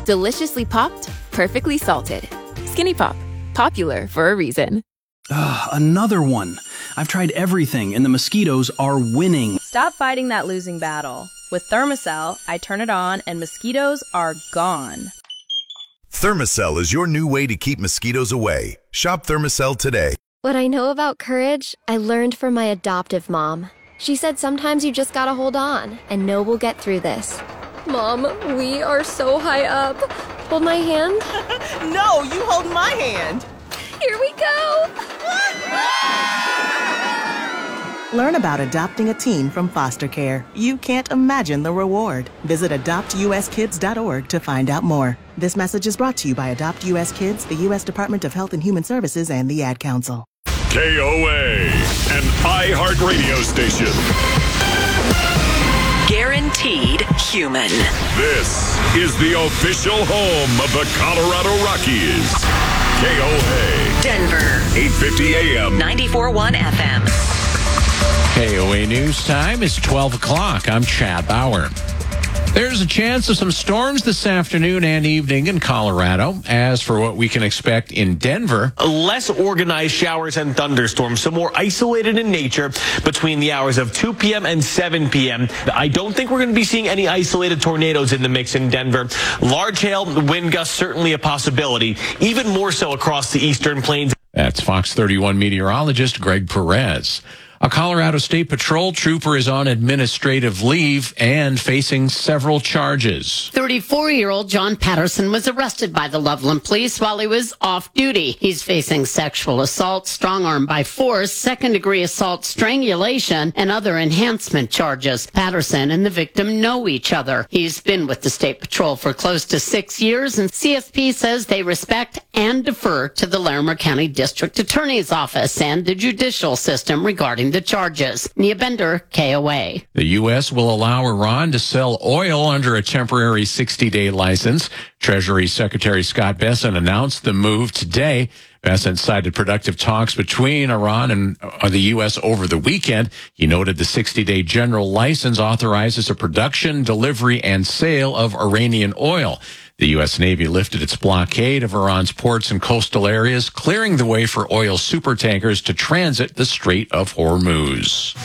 Deliciously popped, perfectly salted. Skinny Pop. Popular for a reason. Another one. I've tried everything, and the mosquitoes are winning. Stop fighting that losing battle. With Thermacell, I turn it on and mosquitoes are gone. Thermacell is your new way to keep mosquitoes away. Shop Thermacell today. What I know about courage, I learned from my adoptive mom. She said sometimes you just gotta hold on and know we'll get through this. Mom, we are so high up. Hold my hand. No, you hold my hand. Here we go. Learn about adopting a teen from foster care. You can't imagine the reward. Visit adoptuskids.org to find out more. This message is brought to you by Adopt US Kids, the U.S. Department of Health and Human Services, and the Ad Council. KOA, an iHeartRadio station. Guaranteed human. This is the official home of the Colorado Rockies. KOA. Denver. 850 AM. 94.1 FM. KOA News Time is 12 o'clock. I'm Chad Bauer. There's a chance of some storms this afternoon and evening in Colorado. As for what we can expect in Denver, less organized showers and thunderstorms, so more isolated in nature between the hours of 2 p.m. and 7 p.m. I don't think we're going to be seeing any isolated tornadoes in the mix in Denver. Large hail, wind gusts, certainly a possibility, even more so across the eastern plains. That's Fox 31 meteorologist Greg Perez. A Colorado State Patrol trooper is on administrative leave and facing several charges. 34-year-old John Patterson was arrested by the Loveland police while he was off duty. He's facing sexual assault, strong arm by force, second-degree assault, strangulation, and other enhancement charges. Patterson and the victim know each other. He's been with the State Patrol for close to 6 years, and CSP says they respect and defer to the Larimer County District Attorney's Office and the judicial system regarding the charges. Nia Bender, KOA. The U.S. will allow Iran to sell oil under a temporary 60-day license. Treasury Secretary Scott Bessent announced the move today. Bessent cited productive talks between Iran and the U.S. over the weekend. He noted the 60-day general license authorizes a production, delivery, and sale of Iranian oil. The U.S. Navy lifted its blockade of Iran's ports and coastal areas, clearing the way for oil supertankers to transit the Strait of Hormuz.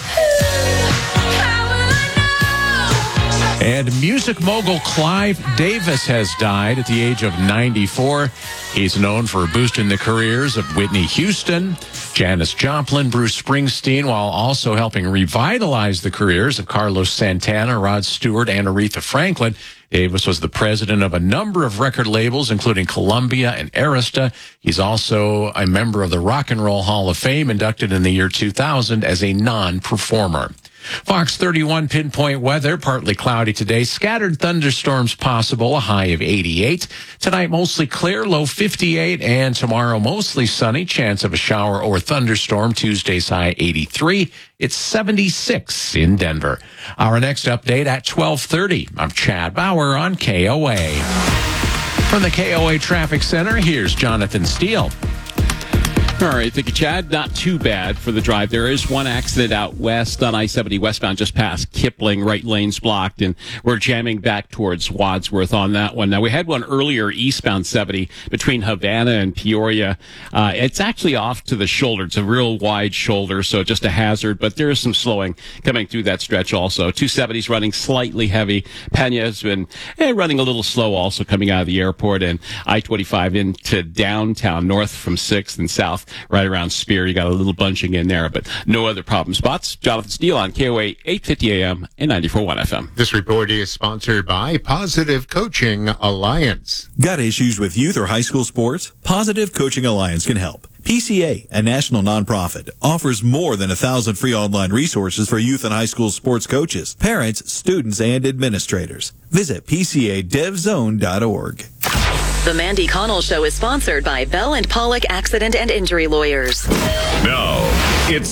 And music mogul Clive Davis has died at the age of 94. He's known for boosting the careers of Whitney Houston, Janis Joplin, Bruce Springsteen, while also helping revitalize the careers of Carlos Santana, Rod Stewart, and Aretha Franklin. Davis was the president of a number of record labels, including Columbia and Arista. He's also a member of the Rock and Roll Hall of Fame, inducted in the year 2000 as a non-performer. Fox 31 pinpoint weather, partly cloudy today. Scattered thunderstorms possible, a high of 88. Tonight, mostly clear, low 58. And tomorrow, mostly sunny, chance of a shower or thunderstorm. Tuesday's high 83. It's 76 in Denver. Our next update at 12:30. I'm Chad Bauer on KOA. From the KOA Traffic Center, here's Jonathan Steele. All right, thank you, Chad. Not too bad for the drive. There is one accident out west on I-70 westbound, just past Kipling. Right lane's blocked, and we're jamming back towards Wadsworth on that one. Now, we had one earlier eastbound 70 between Havana and Peoria. It's actually off to the shoulder. It's a real wide shoulder, so just a hazard, but there is some slowing coming through that stretch also. 270's running slightly heavy. Pena's been running a little slow also coming out of the airport, and I-25 into downtown, north from 6th and south. Right around Spear, you got a little bunching in there, but no other problem spots. Jonathan Steele on KOA 850 AM and 94.1 FM. This report is sponsored by Positive Coaching Alliance. Got issues with youth or high school sports? Positive Coaching Alliance can help. PCA, a national nonprofit, offers more than 1,000 free online resources for youth and high school sports coaches, parents, students, and administrators. Visit PCADevZone.org. The Mandy Connell Show is sponsored by Bell & Pollock Accident and Injury Lawyers. Now, it's